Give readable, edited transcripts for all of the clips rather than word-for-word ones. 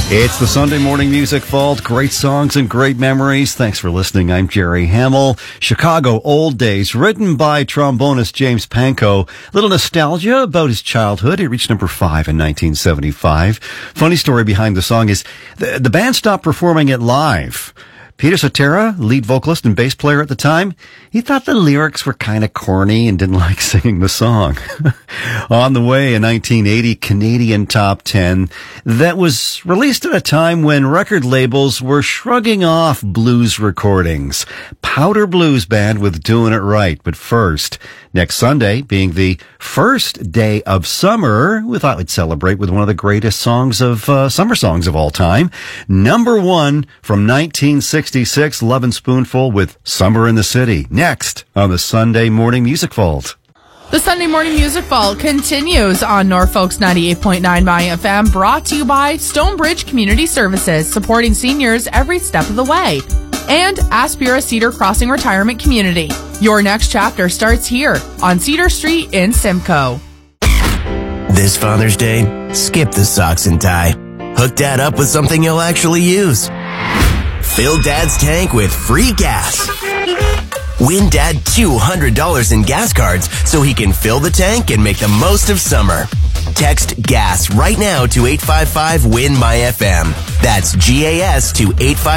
It's the Sunday Morning Music Vault. Great songs and great memories. Thanks for listening. I'm Jerry Hamill. Chicago Old Days, written by trombonist James Pankow. Little nostalgia about his childhood. It reached number 5 in 1975. Funny story behind the song is the band stopped performing it live. Peter Cetera, lead vocalist and bass player at the time, he thought the lyrics were kind of corny and didn't like singing the song. On the Way, a 1980 Canadian top 10 that was released at a time when record labels were shrugging off blues recordings. Powder Blues Band with Doing It Right. But first, next Sunday, being the first day of summer, we thought we'd celebrate with one of the greatest songs of summer songs of all time. Number 1 from 1966, Lovin' Spoonful with Summer in the City. Next on the Sunday Morning Music Vault. The Sunday Morning Music Vault continues on Norfolk's 98.9 My FM, brought to you by Stonebridge Community Services, supporting seniors every step of the way. And Aspira Cedar Crossing Retirement Community. Your next chapter starts here on Cedar Street in Simcoe. This Father's Day, skip the socks and tie. Hook Dad up with something he'll actually use. Fill Dad's tank with free gas. Win Dad $200 in gas cards so he can fill the tank and make the most of summer. Text GAS right now to 855-WIN-MY-FM. That's GAS to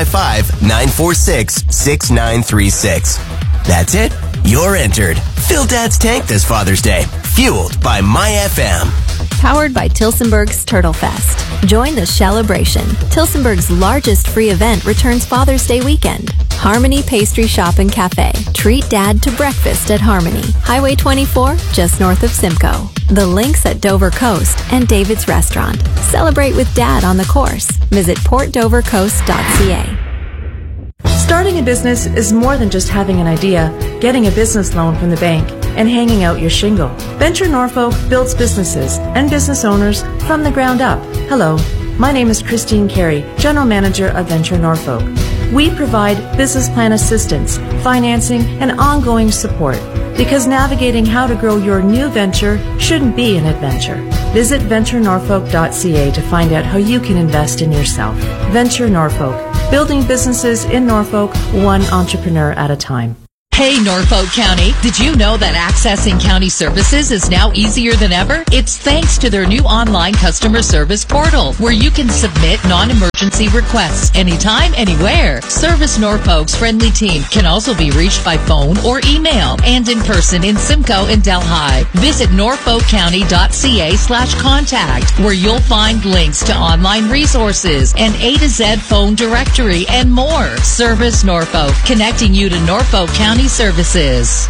855-946-6936. That's it. You're entered. Fill Dad's tank this Father's Day. Fueled by MyFM. Powered by Tilsonburg's Turtle Fest. Join the celebration. Tilsonburg's largest free event returns Father's Day weekend. Harmony Pastry Shop and Cafe. Treat Dad to breakfast at Harmony. Highway 24, just north of Simcoe. The links at Dover Coast and David's Restaurant. Celebrate with Dad on the course. Visit portdovercoast.ca. Starting a business is more than just having an idea, getting a business loan from the bank, and hanging out your shingle. Venture Norfolk builds businesses and business owners from the ground up. Hello, my name is Christine Carey, General Manager of Venture Norfolk. We provide business plan assistance, financing, and ongoing support because navigating how to grow your new venture shouldn't be an adventure. Visit venturenorfolk.ca to find out how you can invest in yourself. Venture Norfolk, building businesses in Norfolk, one entrepreneur at a time. Hey, Norfolk County, did you know that accessing county services is now easier than ever? It's thanks to their new online customer service portal, where you can submit non-emergency requests anytime, anywhere. Service Norfolk's friendly team can also be reached by phone or email and in person in Simcoe and Delhi. Visit norfolkcounty.ca/contact, where you'll find links to online resources, an A to Z phone directory, and more. Service Norfolk, connecting you to Norfolk County services.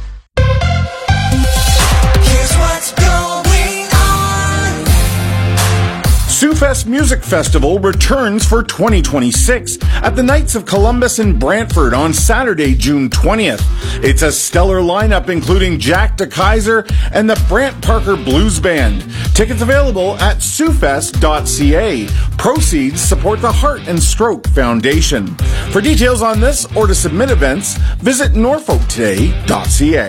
Here's what's going on. SueFest Music Festival returns for 2026 at the Knights of Columbus in Brantford on Saturday, June 20th. It's a stellar lineup including Jack DeKaiser and the Brant Parker Blues Band. Tickets available at SueFest.ca. Proceeds support the Heart and Stroke Foundation. For details on this or to submit events, visit norfolktoday.ca.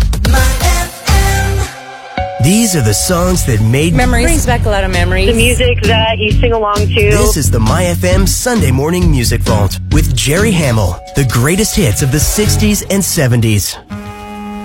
These are the songs that made memories. Brings back a lot of memories. The music that you sing along to. This is the MyFM Sunday Morning Music Vault with Jerry Hamill. The greatest hits of the 60s and 70s.